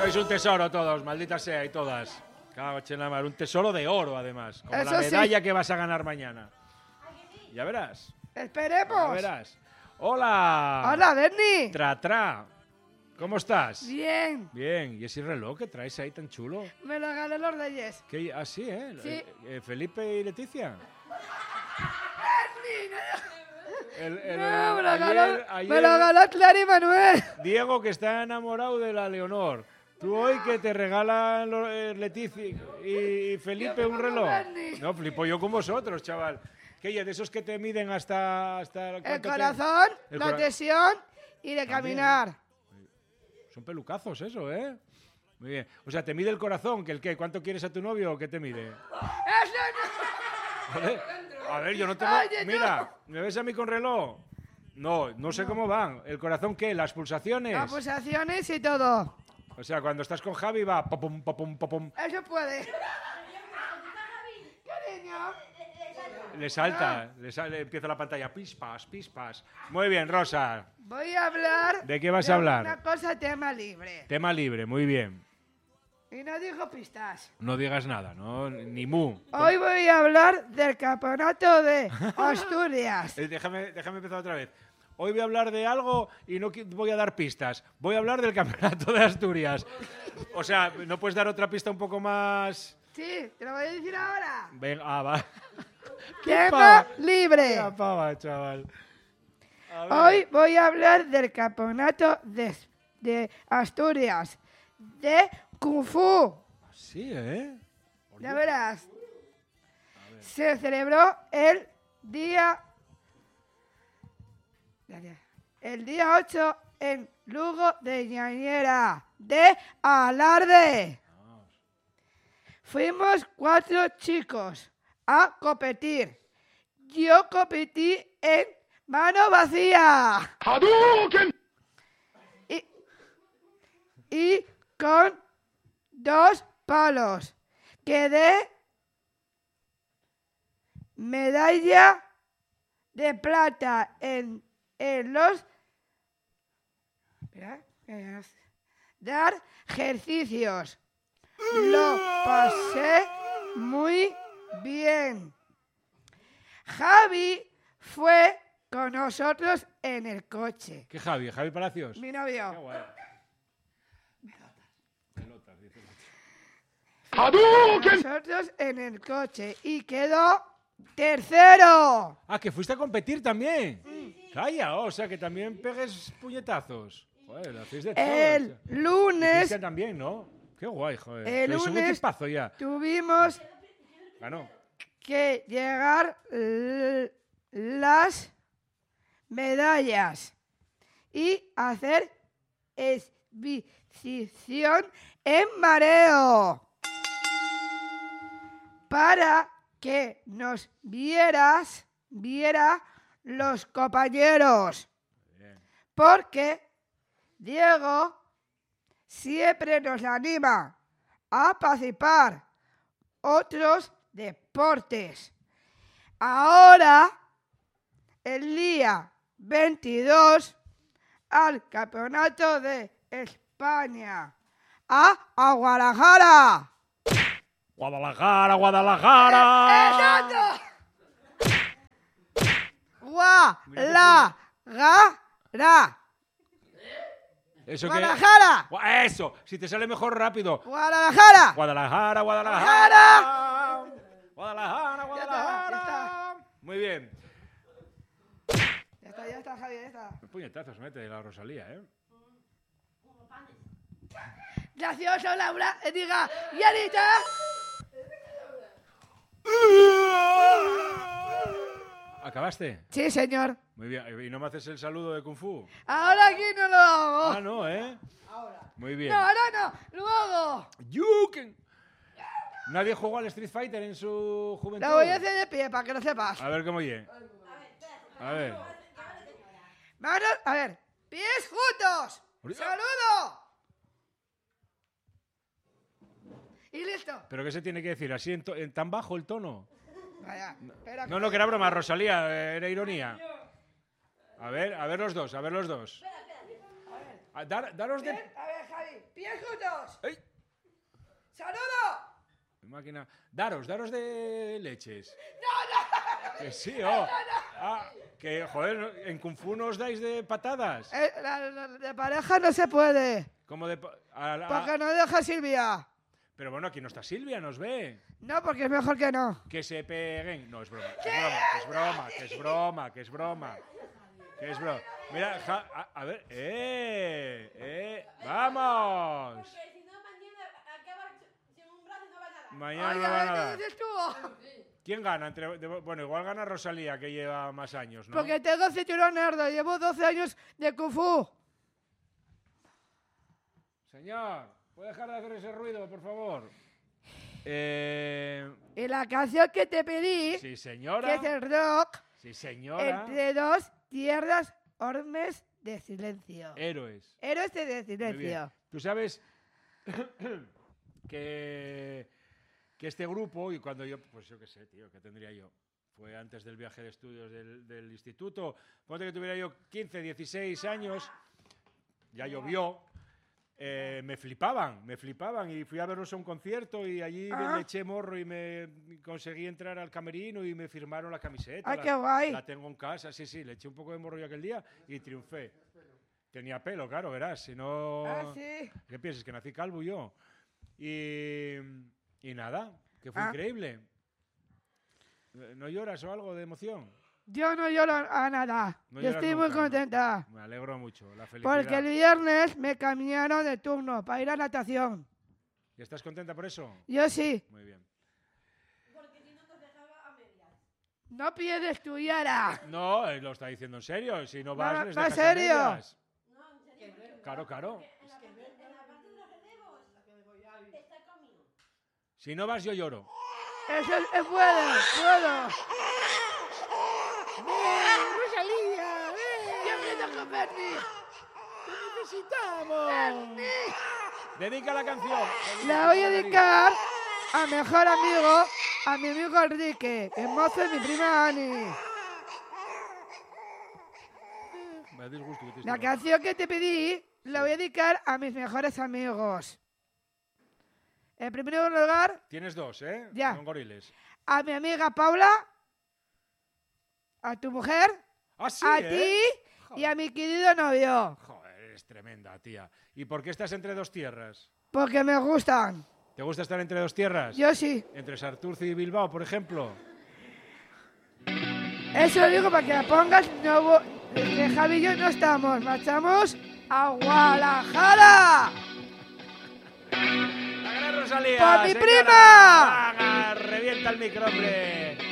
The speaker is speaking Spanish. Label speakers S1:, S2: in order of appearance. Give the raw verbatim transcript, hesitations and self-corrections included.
S1: Sois un tesoro todos, maldita sea, y todas. Cago en la mar, un tesoro de oro, además. Como
S2: Eso
S1: la medalla
S2: sí.
S1: que vas a ganar mañana. Ya verás.
S2: Esperemos.
S1: Ya verás. ¡Hola!
S2: Hola, Bernie.
S1: Tra, tra. ¿Cómo estás?
S2: Bien.
S1: Bien. ¿Y ese reloj que traes ahí tan chulo?
S2: Me lo gané los Reyes.
S1: ¿Qué? ¿Ah, sí, eh?
S2: Sí.
S1: Eh, eh, ¿Felipe y Leticia? El, el-
S2: No, me lo
S1: ayer-
S2: ganó, me
S1: ayer
S2: lo ganó Clara y Manuel.
S1: Diego, que está enamorado de la Leonor. Tú hoy que te regalan lo- eh, Leticia y, y Felipe un reloj.
S2: Bernie.
S1: No, flipo yo con vosotros, chaval. ¿Qué? ¿De esos que te miden hasta, hasta
S2: El
S1: cuánto te-
S2: corazón,
S1: El
S2: la
S1: cora-
S2: tensión y de
S1: También,
S2: caminar.
S1: Son pelucazos eso, ¿eh? Muy bien. O sea, ¿te mide el corazón? ¿Que el qué? ¿Cuánto quieres a tu novio o qué te mide?
S2: ¡Eso no!
S1: Joder, a ver, yo no tengo...
S2: Oye, no.
S1: Mira, ¿me ves a mí con reloj? No, no sé cómo van. ¿El corazón qué? ¿Las pulsaciones?
S2: Las pulsaciones y todo.
S1: O sea, cuando estás con Javi va popum, popum, popum.
S2: Eso puede. Cariño.
S1: Le salta, le sale, empieza la pantalla. Pispas, pispas. Muy bien, Rosa.
S2: Voy a hablar.
S1: ¿De qué vas a hablar?
S2: Una cosa, tema libre.
S1: Tema libre, muy bien.
S2: Y no digo pistas.
S1: No digas nada, ¿no? Ni mu.
S2: Hoy voy a hablar del campeonato de Asturias.
S1: Eh, Déjame, déjame empezar otra vez. Hoy voy a hablar de algo y no qui- voy a dar pistas. Voy a hablar del campeonato de Asturias. O sea, ¿no puedes dar otra pista un poco más...?
S2: Sí, te lo voy a decir ahora.
S1: Venga, ah, va.
S2: Tema
S1: pava.
S2: libre.
S1: Qué pava, chaval. A ver.
S2: Hoy voy a hablar del campeonato de, de Asturias de Kung Fu.
S1: Sí, ¿eh?
S2: Ya verás. Se celebró el día el día ocho en Lugo de Ñañera de Alarde. Fuimos cuatro chicos a competir. Yo competí en mano vacía. Y, y con dos palos. Quedé medalla de plata en, en los espera, eh, dar ejercicios. Lo pasé muy bien. Javi fue con nosotros en el coche.
S1: ¿Qué Javi? ¿Javi Palacios?
S2: Mi
S1: Qué
S2: novio.
S1: guay. Pelotas, dice.
S2: Nosotros en el coche y quedó tercero.
S1: Ah, que fuiste a competir también. Calla, o sea, que también pegues puñetazos. Joder, lo hacéis de todo.
S2: El
S1: o sea. Y
S2: lunes
S1: Cristian también, ¿no? Qué guay, joder.
S2: El
S1: Sois un
S2: lunes-
S1: equipazo ya.
S2: tuvimos
S1: Ganó.
S2: que llegar l- las medallas y hacer exhibición en mareo para que nos vieras viera los compañeros, porque Diego siempre nos anima a participar otros deportes. Ahora, el día veintidós, al Campeonato de España, a, a Guadalajara.
S1: Guadalajara, Guadalajara.
S2: ¡Exacto! Guadalajara.
S1: Eso que...
S2: Guadalajara.
S1: Gua- Eso, si te sale mejor rápido.
S2: Guadalajara.
S1: Guadalajara, Guadalajara.
S2: Guadalajara.
S1: Guadalajara, Guadalajara.
S2: está.
S1: Muy bien.
S2: Ya está, ya está, Javi, ya está.
S1: Qué puñetazos mete la Rosalía, ¿eh?
S2: Gracioso, Laura. Eh, Diga, ¿y Anita?
S1: ¿Acabaste?
S2: Sí, señor.
S1: Muy bien. ¿Y no me haces el saludo de Kung Fu?
S2: Ahora aquí no lo hago.
S1: Ah, no, ¿eh? Muy bien.
S2: No, ahora no. Luego.
S1: Yuken. ¿Nadie jugó al Street Fighter en su juventud?
S2: La voy a hacer de pie para que lo sepas.
S1: A ver cómo oye. A ver.
S2: Manos, a ver. Pies juntos. ¡Saludo! Y listo.
S1: ¿Pero qué se tiene que decir? ¿Así en, to- en tan bajo el tono?
S2: Vaya, espera.
S1: No, no, que era broma, Rosalía, eh, era ironía. A ver, a ver los dos, a ver los dos. A dar- daros de...
S2: A ver, Javi, pies juntos.
S1: ¡Ey!
S2: ¡Saludo!
S1: Máquina. Daros, daros de leches. ¡No, no! Que sí, oh. Ah, que, joder, en Kung Fu no os dais de patadas.
S2: Eh, la- la- de pareja no se puede.
S1: Como de... pa- a la-
S2: Porque no deja Silvia.
S1: Pero bueno, aquí no está Silvia, nos ve.
S2: No, porque es mejor que no.
S1: Que se peguen. No, es broma, que es broma, que es broma, que es broma, que es broma. Que es broma. Mira, ja- a, a ver, eh, eh, vamos.
S3: Porque si no, mañana acaba sin un brazo y no va a nada.
S1: Mañana
S2: Oye,
S1: no va a
S2: ¿qué
S1: nada.
S2: dices tú?
S1: ¿Quién gana? Entre, de- bueno, igual gana Rosalía, que lleva más años, ¿no?
S2: Porque tengo cinturón nerdo. Llevo doce años de Kung Fu.
S1: Señor, ¿puede dejar de hacer ese ruido, por favor? Eh,
S2: Y la canción que te pedí,
S1: sí,
S2: que
S1: señora.
S2: es el rock,
S1: Sí, señora.
S2: entre dos tierras ormes de silencio.
S1: Héroes.
S2: Héroes de
S1: Muy bien.
S2: silencio.
S1: Tú sabes que, que este grupo, y cuando yo, pues yo qué sé, tío, ¿qué tendría yo? Fue antes del viaje de estudios del, del instituto. Ponte que tuviera yo quince, dieciséis años, ya llovió. eh, me flipaban, me flipaban y fui a verlos a un concierto y allí
S2: Ah.
S1: me eché morro y me conseguí entrar al camerino y me firmaron la camiseta.
S2: ¡Ay,
S1: la,
S2: qué guay!
S1: la tengo en casa, sí, sí, le eché un poco de morro yo aquel día y triunfé. Tenía pelo, claro, verás, si no...
S2: Ah, sí.
S1: ¿Qué piensas? Que nací calvo yo. Y, y nada, que fue
S2: Ah.
S1: increíble. ¿No lloras o algo de emoción?
S2: Yo no lloro a nada.
S1: No
S2: Yo
S1: lloras
S2: estoy muy
S1: nunca, ¿no?
S2: contenta.
S1: Me alegro mucho, la felicidad.
S2: Porque el viernes me cambiaron de turno para ir a natación.
S1: ¿Y estás contenta por eso?
S2: Yo sí.
S1: Muy bien.
S3: Porque si no nos dejaba a medias.
S2: No pierdes estudiar. ah.
S1: No, eh, lo está diciendo en serio. Si no vas,
S2: No,
S1: les
S2: ¿va
S1: dejas a
S2: serio?
S1: medias.
S3: No, en serio. porque
S1: Claro, claro.
S3: En la, parte, en la parte de los relevos está conmigo.
S1: Si no vas, yo lloro.
S2: Eso es, es bueno, puedo. ¡Ven, Rosalía! ¡Ven! ¡Yo quiero con Bernie! ¡Te necesitamos!
S1: Dedica la canción.
S2: La voy a dedicar a mi mejor amigo, a mi amigo Enrique, que es mozo de mi prima Ani.
S1: Me da disgusto que te
S2: La
S1: esté-
S2: canción que te pedí la voy a dedicar a mis mejores amigos. En primer lugar,
S1: Tienes dos, ¿eh?
S2: Ya.
S1: Son goriles.
S2: a mi amiga Paula, a tu mujer,
S1: Ah, sí,
S2: a
S1: ¿eh?
S2: ti y a mi querido novio.
S1: Joder, eres tremenda, tía. ¿Y por qué estás entre dos tierras?
S2: Porque me gustan.
S1: ¿Te gusta estar entre dos tierras?
S2: Yo sí.
S1: Entre Santurce y Bilbao, por ejemplo.
S2: Eso lo digo para que la pongas. No, vo- que Javi y yo no estamos. Marchamos a Guadalajara.
S1: ¡La gran Rosalía!
S2: ¡Por mi
S1: señora!
S2: prima!
S1: ¡Haga! ¡Revienta el micro, hombre!